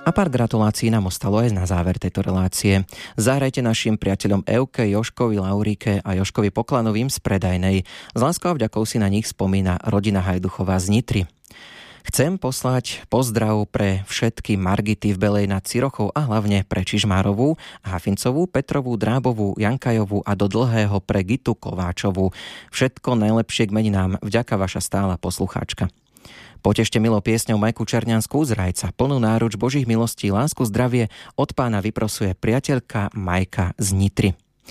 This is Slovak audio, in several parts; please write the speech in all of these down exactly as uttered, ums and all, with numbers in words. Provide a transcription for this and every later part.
A pár gratulácií nám ostalo aj na záver tejto relácie. Zahrajte našim priateľom Euke, Joškovi, Laurike a Joškovi Poklanovým z Predajnej. S láskou a vďakou si na nich spomína rodina Hajduchová z Nitry. Chcem poslať pozdrav pre všetky Margity v Belej nad Cirochou a hlavne pre Čižmárovú, Hafincovú, Petrovú, Drábovú, Jankajovú a do Dlhého pre Gitu Kováčovú. Všetko najlepšie k meninám. Vďaka vaša stála poslucháčka. Potešte milou piesňou Majku Černianskú z Rajca. Plnú náruč Božích milostí, lásku, zdravie od Pána vyprosuje priateľka Majka z Nitry.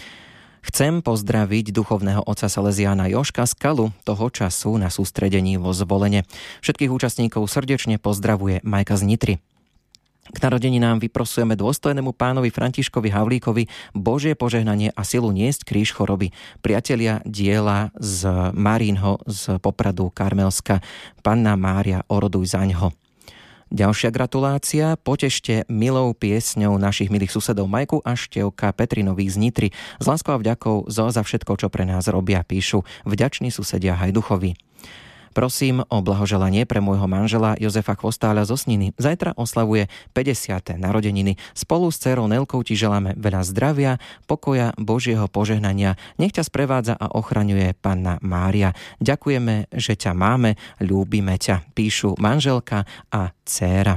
Chcem pozdraviť duchovného otca Salesiána Joška Skalu, toho času na sústredení vo Zvolene. Všetkých účastníkov srdečne pozdravuje Majka z Nitry. K narodeninám vyprosujeme dôstojnému pánovi Františkovi Havlíkovi Božie požehnanie a silu niesť kríž choroby. Priatelia diela z Marínho z Popradu Karmelska. Panna Mária, oroduj zaňho. Ďalšia gratulácia. Potešte milou piesňou našich milých susedov Majku a Števka Petrinových z Nitry. S láskou a vďakou zo za všetko, čo pre nás robia, píšu vďační susedia Hajduchovi. Prosím o blahoželanie pre môjho manžela Jozefa Chvostáľa zo Sniny. Zajtra oslavuje päťdesiate narodeniny. Spolu s dcerou Nelkou ti želáme veľa zdravia, pokoja, Božieho požehnania. Nech ťa sprevádza a ochraňuje Panna Mária. Ďakujeme, že ťa máme, ľúbime ťa, píšu manželka a dcéra.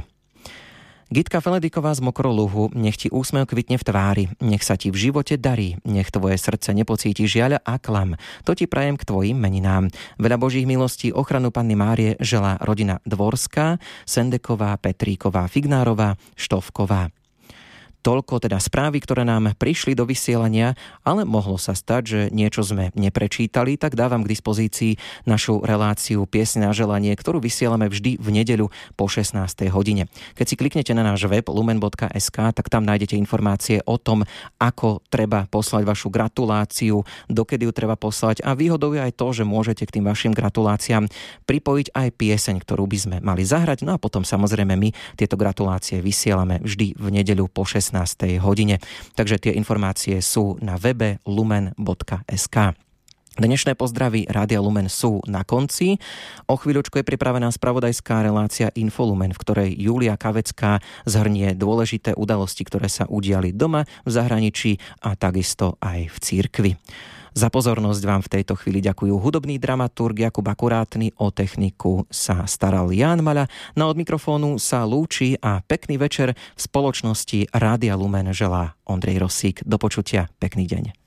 Gitka Felediková z Mokroluhu, nech ti úsmev kvitne v tvári, nech sa ti v živote darí, nech tvoje srdce nepocíti žiaľ a klam. To ti prajem k tvojim meninám. Veľa Božích milostí, ochranu Panny Márie želá rodina Dvorská, Sendeková, Petríková, Fignárová, Štovková. Toľko teda správy, ktoré nám prišli do vysielania, ale mohlo sa stať, že niečo sme neprečítali, tak dávam k dispozícii našu reláciu Piesne na želanie, ktorú vysielame vždy v nedeľu po šestnástej hodine. Keď si kliknete na náš web lumen bodka es ká, tak tam nájdete informácie o tom, ako treba poslať vašu gratuláciu, dokedy ju treba poslať, a výhodou je aj to, že môžete k tým vašim gratuláciám pripojiť aj pieseň, ktorú by sme mali zahrať. No a potom samozrejme my tieto gratulácie vysielame vždy v nedeľu po šestnástej hodine. Takže tie informácie sú na webe lumen bodka es ká. Dnešné pozdravy Rádia Lumen sú na konci. O chvíľučku je pripravená spravodajská relácia Infolumen, v ktorej Julia Kavecká zhrnie dôležité udalosti, ktoré sa udiali doma, v zahraničí a takisto aj v cirkvi. Za pozornosť vám v tejto chvíli ďakujú hudobný dramaturg Jakub Akurátny, o techniku sa staral Ján Maľa, no od mikrofónu sa lúči a pekný večer v spoločnosti Rádia Lumen želá Ondrej Rosík. Do počutia, pekný deň.